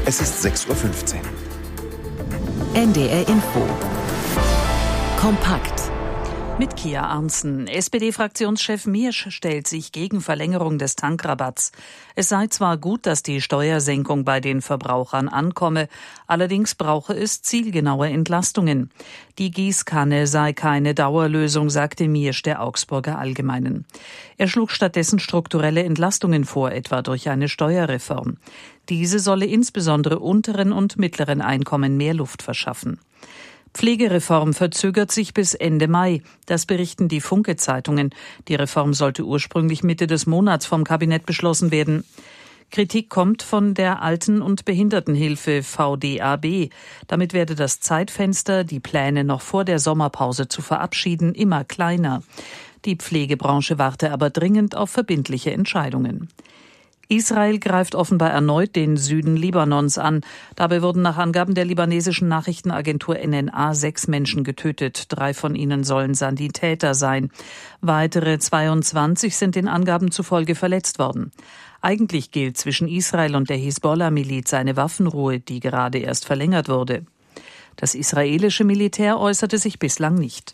Es ist 6:15 Uhr. NDR Info. Kompakt. Mit Kia Arntzen. SPD-Fraktionschef Miersch stellt sich gegen Verlängerung des Tankrabatts. Es sei zwar gut, dass die Steuersenkung bei den Verbrauchern ankomme, allerdings brauche es zielgenaue Entlastungen. Die Gießkanne sei keine Dauerlösung, sagte Miersch der Augsburger Allgemeinen. Er schlug stattdessen strukturelle Entlastungen vor, etwa durch eine Steuerreform. Diese solle insbesondere unteren und mittleren Einkommen mehr Luft verschaffen. Pflegereform verzögert sich bis Ende Mai. Das berichten die Funke-Zeitungen. Die Reform sollte ursprünglich Mitte des Monats vom Kabinett beschlossen werden. Kritik kommt von der Alten- und Behindertenhilfe VDAB. Damit werde das Zeitfenster, die Pläne noch vor der Sommerpause zu verabschieden, immer kleiner. Die Pflegebranche warte aber dringend auf verbindliche Entscheidungen. Israel greift offenbar erneut den Süden Libanons an. Dabei wurden nach Angaben der libanesischen Nachrichtenagentur NNA 6 Menschen getötet. 3 von ihnen sollen Sanitäter sein. Weitere 22 sind den Angaben zufolge verletzt worden. Eigentlich gilt zwischen Israel und der Hisbollah-Miliz eine Waffenruhe, die gerade erst verlängert wurde. Das israelische Militär äußerte sich bislang nicht.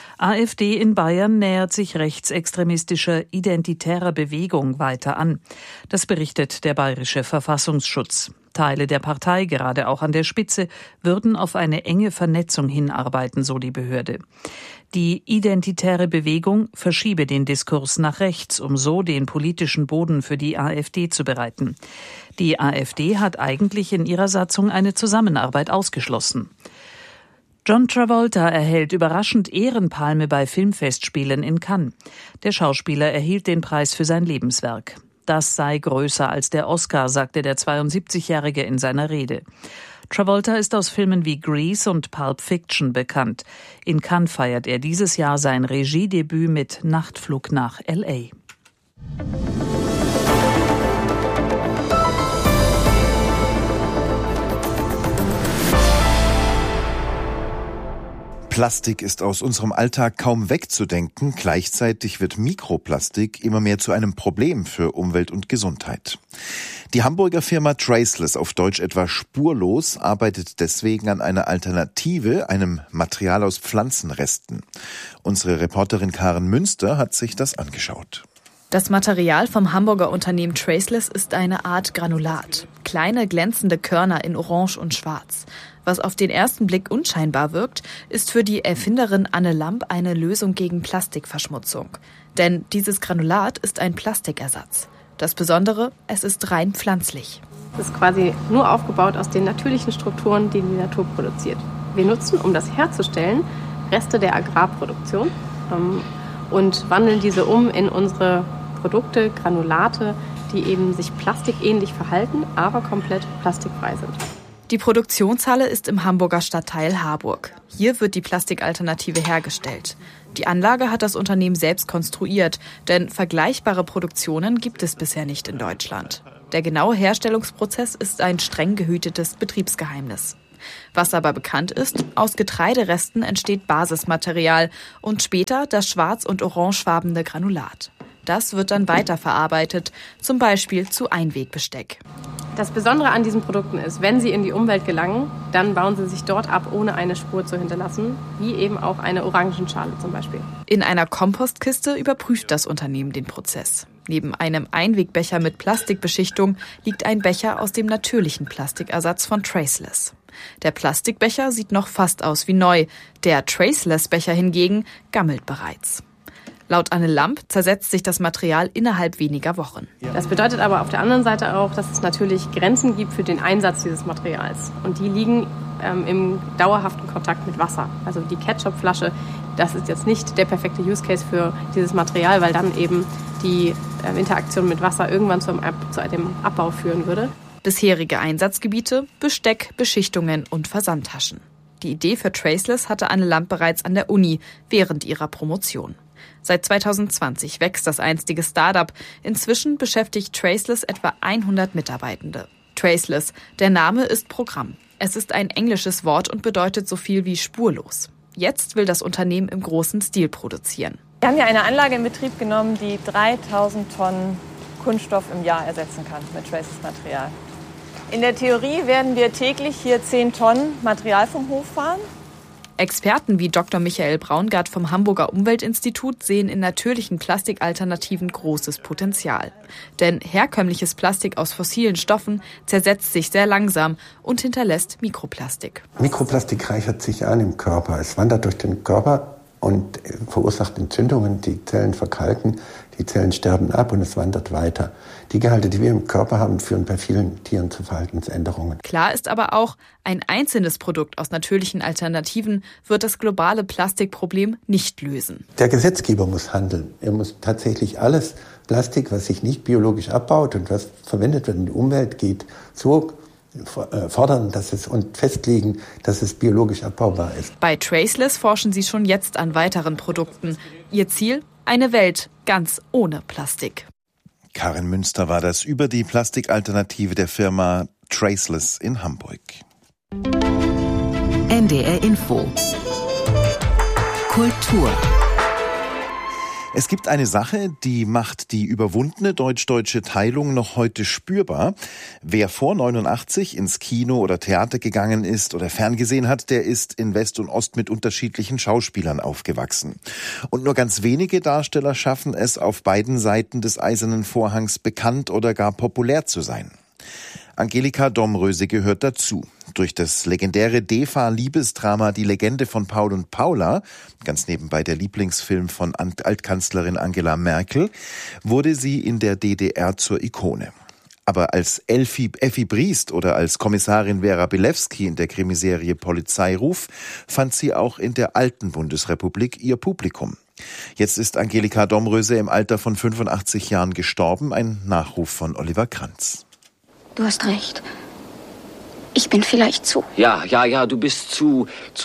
AfD in Bayern nähert sich rechtsextremistischer identitärer Bewegung weiter an. Das berichtet der Bayerische Verfassungsschutz. Teile der Partei, gerade auch an der Spitze, würden auf eine enge Vernetzung hinarbeiten, so die Behörde. Die identitäre Bewegung verschiebe den Diskurs nach rechts, um so den politischen Boden für die AfD zu bereiten. Die AfD hat eigentlich in ihrer Satzung eine Zusammenarbeit ausgeschlossen. John Travolta erhält überraschend Ehrenpalme bei Filmfestspielen in Cannes. Der Schauspieler erhielt den Preis für sein Lebenswerk. Das sei größer als der Oscar, sagte der 72-Jährige in seiner Rede. Travolta ist aus Filmen wie Grease und Pulp Fiction bekannt. In Cannes feiert er dieses Jahr sein Regiedebüt mit Nachtflug nach L.A. Plastik ist aus unserem Alltag kaum wegzudenken. Gleichzeitig wird Mikroplastik immer mehr zu einem Problem für Umwelt und Gesundheit. Die Hamburger Firma Traceless, auf Deutsch etwa spurlos, arbeitet deswegen an einer Alternative, einem Material aus Pflanzenresten. Unsere Reporterin Karen Münster hat sich das angeschaut. Das Material vom Hamburger Unternehmen Traceless ist eine Art Granulat. Kleine glänzende Körner in Orange und Schwarz. Was auf den ersten Blick unscheinbar wirkt, ist für die Erfinderin Anne Lamp eine Lösung gegen Plastikverschmutzung. Denn dieses Granulat ist ein Plastikersatz. Das Besondere, es ist rein pflanzlich. Es ist quasi nur aufgebaut aus den natürlichen Strukturen, die die Natur produziert. Wir nutzen, um das herzustellen, Reste der Agrarproduktion und wandeln diese um in unsere Produkte, Granulate, die eben sich plastikähnlich verhalten, aber komplett plastikfrei sind. Die Produktionshalle ist im Hamburger Stadtteil Harburg. Hier wird die Plastikalternative hergestellt. Die Anlage hat das Unternehmen selbst konstruiert, denn vergleichbare Produktionen gibt es bisher nicht in Deutschland. Der genaue Herstellungsprozess ist ein streng gehütetes Betriebsgeheimnis. Was aber bekannt ist, aus Getreideresten entsteht Basismaterial und später das schwarz- und orangefarbene Granulat. Das wird dann weiterverarbeitet, zum Beispiel zu Einwegbesteck. Das Besondere an diesen Produkten ist, wenn sie in die Umwelt gelangen, dann bauen sie sich dort ab, ohne eine Spur zu hinterlassen, wie eben auch eine Orangenschale zum Beispiel. In einer Kompostkiste überprüft das Unternehmen den Prozess. Neben einem Einwegbecher mit Plastikbeschichtung liegt ein Becher aus dem natürlichen Plastikersatz von Traceless. Der Plastikbecher sieht noch fast aus wie neu, der Traceless-Becher hingegen gammelt bereits. Laut Anne Lamp zersetzt sich das Material innerhalb weniger Wochen. Das bedeutet aber auf der anderen Seite auch, dass es natürlich Grenzen gibt für den Einsatz dieses Materials. Und die liegen im dauerhaften Kontakt mit Wasser. Also die Ketchupflasche, das ist jetzt nicht der perfekte Use Case für dieses Material, weil dann eben die Interaktion mit Wasser irgendwann zu einem Abbau führen würde. Bisherige Einsatzgebiete: Besteck, Beschichtungen und Versandtaschen. Die Idee für Traceless hatte Anne Lamp bereits an der Uni während ihrer Promotion. Seit 2020 wächst das einstige Start-up. Inzwischen beschäftigt Traceless etwa 100 Mitarbeitende. Traceless, der Name ist Programm. Es ist ein englisches Wort und bedeutet so viel wie spurlos. Jetzt will das Unternehmen im großen Stil produzieren. Wir haben hier eine Anlage in Betrieb genommen, die 3000 Tonnen Kunststoff im Jahr ersetzen kann mit Traceless-Material. In der Theorie werden wir täglich hier 10 Tonnen Material vom Hof fahren. Experten wie Dr. Michael Braungart vom Hamburger Umweltinstitut sehen in natürlichen Plastikalternativen großes Potenzial. Denn herkömmliches Plastik aus fossilen Stoffen zersetzt sich sehr langsam und hinterlässt Mikroplastik. Mikroplastik reichert sich an im Körper. Es wandert durch den Körper und verursacht Entzündungen. Die Zellen verkalken, die Zellen sterben ab und es wandert weiter. Die Gehalte, die wir im Körper haben, führen bei vielen Tieren zu Verhaltensänderungen. Klar ist aber auch, ein einzelnes Produkt aus natürlichen Alternativen wird das globale Plastikproblem nicht lösen. Der Gesetzgeber muss handeln. Er muss tatsächlich alles Plastik, was sich nicht biologisch abbaut und was verwendet wird in die Umwelt geht, so fordern und festlegen, dass es biologisch abbaubar ist. Bei Traceless forschen sie schon jetzt an weiteren Produkten. Ihr Ziel? Eine Welt ganz ohne Plastik. Karin Münster war das über die Plastikalternative der Firma Traceless in Hamburg. NDR Info. Kultur. Es gibt eine Sache, die macht die überwundene deutsch-deutsche Teilung noch heute spürbar. Wer vor 89 ins Kino oder Theater gegangen ist oder ferngesehen hat, der ist in West und Ost mit unterschiedlichen Schauspielern aufgewachsen. Und nur ganz wenige Darsteller schaffen es, auf beiden Seiten des Eisernen Vorhangs bekannt oder gar populär zu sein. Angelika Domröse gehört dazu. Durch das legendäre DEFA-Liebesdrama Die Legende von Paul und Paula, ganz nebenbei der Lieblingsfilm von Altkanzlerin Angela Merkel, wurde sie in der DDR zur Ikone. Aber als Effi Briest oder als Kommissarin Vera Bilewski in der Krimiserie Polizeiruf fand sie auch in der alten Bundesrepublik ihr Publikum. Jetzt ist Angelika Domröse im Alter von 85 Jahren gestorben, ein Nachruf von Oliver Kranz. Du hast recht. Ich bin vielleicht zu. Ja, du bist zu.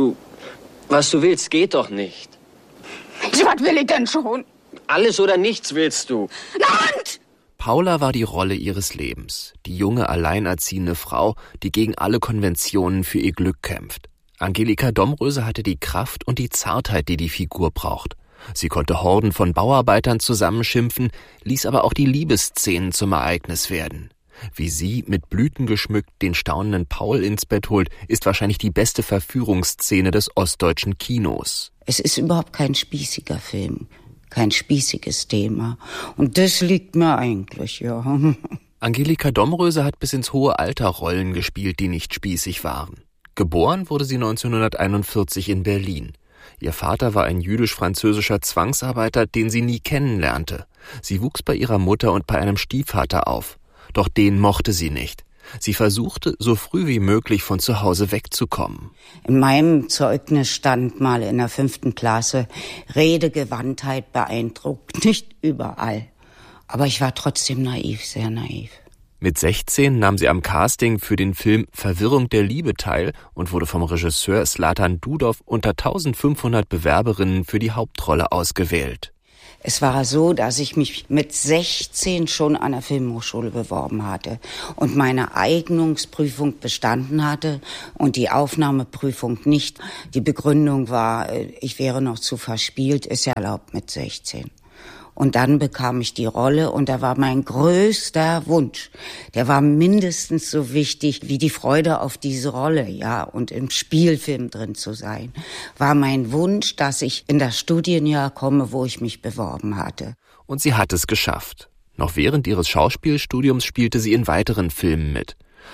Was du willst, geht doch nicht. Was will ich denn schon? Alles oder nichts willst du. Land! Paula war die Rolle ihres Lebens. Die junge, alleinerziehende Frau, die gegen alle Konventionen für ihr Glück kämpft. Angelika Domröse hatte die Kraft und die Zartheit, die die Figur braucht. Sie konnte Horden von Bauarbeitern zusammenschimpfen, ließ aber auch die Liebesszenen zum Ereignis werden. Wie sie, mit Blüten geschmückt, den staunenden Paul ins Bett holt, ist wahrscheinlich die beste Verführungsszene des ostdeutschen Kinos. Es ist überhaupt kein spießiger Film, kein spießiges Thema. Und das liegt mir eigentlich, ja. Angelika Domröse hat bis ins hohe Alter Rollen gespielt, die nicht spießig waren. Geboren wurde sie 1941 in Berlin. Ihr Vater war ein jüdisch-französischer Zwangsarbeiter, den sie nie kennenlernte. Sie wuchs bei ihrer Mutter und bei einem Stiefvater auf. Doch den mochte sie nicht. Sie versuchte, so früh wie möglich von zu Hause wegzukommen. In meinem Zeugnis stand mal in der 5. Klasse, Redegewandtheit beeindruckt, nicht überall. Aber ich war trotzdem naiv, sehr naiv. Mit 16 nahm sie am Casting für den Film Verwirrung der Liebe teil und wurde vom Regisseur Zlatan Dudow unter 1500 Bewerberinnen für die Hauptrolle ausgewählt. Es war so, dass ich mich mit 16 schon an der Filmhochschule beworben hatte und meine Eignungsprüfung bestanden hatte und die Aufnahmeprüfung nicht. Die Begründung war, ich wäre noch zu verspielt, ist ja erlaubt mit 16. Und dann bekam ich die Rolle und da war mein größter Wunsch. Der war mindestens so wichtig wie die Freude auf diese Rolle, ja, und im Spielfilm drin zu sein. War mein Wunsch, dass ich in das Studienjahr komme, wo ich mich beworben hatte. Und sie hat es geschafft. Noch während ihres Schauspielstudiums spielte sie in weiteren Filmen mit.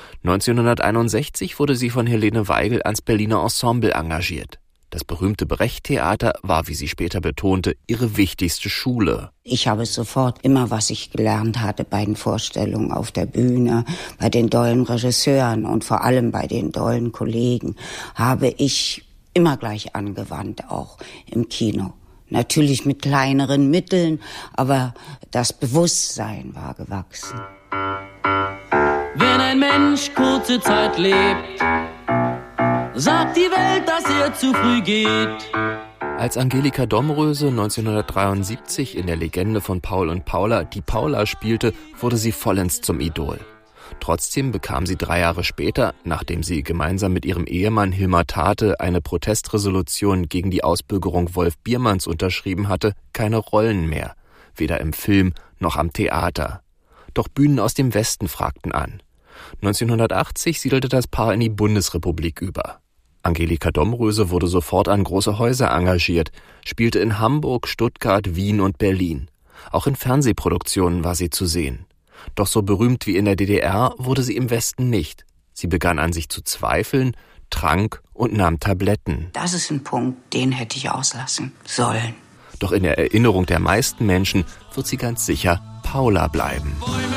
1961 wurde sie von Helene Weigel ans Berliner Ensemble engagiert. Das berühmte Brecht-Theater war, wie sie später betonte, ihre wichtigste Schule. Ich habe sofort immer, was ich gelernt hatte bei den Vorstellungen auf der Bühne, bei den dollen Regisseuren und vor allem bei den dollen Kollegen, habe ich immer gleich angewandt, auch im Kino. Natürlich mit kleineren Mitteln, aber das Bewusstsein war gewachsen. Wenn ein Mensch kurze Zeit lebt, sagt die Welt, dass er zu früh geht. Als Angelika Domröse 1973 in der Legende von Paul und Paula die Paula spielte, wurde sie vollends zum Idol. Trotzdem bekam sie 3 Jahre später, nachdem sie gemeinsam mit ihrem Ehemann Hilmar Tate eine Protestresolution gegen die Ausbürgerung Wolf Biermanns unterschrieben hatte, keine Rollen mehr, weder im Film noch am Theater. Doch Bühnen aus dem Westen fragten an. 1980 siedelte das Paar in die Bundesrepublik über. Angelika Domröse wurde sofort an große Häuser engagiert, spielte in Hamburg, Stuttgart, Wien und Berlin. Auch in Fernsehproduktionen war sie zu sehen. Doch so berühmt wie in der DDR wurde sie im Westen nicht. Sie begann an sich zu zweifeln, trank und nahm Tabletten. Das ist ein Punkt, den hätte ich auslassen sollen. Doch in der Erinnerung der meisten Menschen wird sie ganz sicher Paula bleiben.